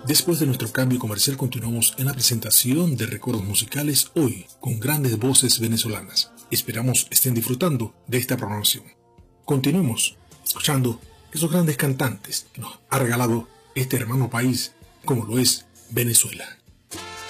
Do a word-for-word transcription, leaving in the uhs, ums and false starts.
Después de nuestro cambio comercial continuamos en la presentación de recuerdos musicales hoy con grandes voces venezolanas. Esperamos estén disfrutando de esta programación. Continuemos escuchando esos grandes cantantes que nos ha regalado este hermano país como lo es Venezuela.